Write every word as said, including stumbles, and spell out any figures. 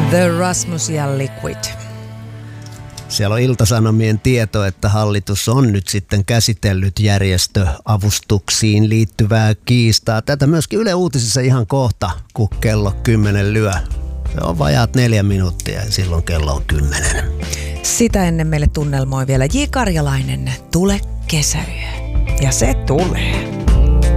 The Rasmus ja Liquid. Siellä on Ilta-Sanomien tieto, että hallitus on nyt sitten käsitellyt järjestöavustuksiin liittyvää kiistaa. Tätä myöskin Yle Uutisissa ihan kohta, kun kello kymmenen lyö. Se on vajaat neljä minuuttia ja silloin kello on kymmenen. Sitä ennen meille tunnelmoi vielä J. Karjalainen, Tule kesäyö. Ja se tulee.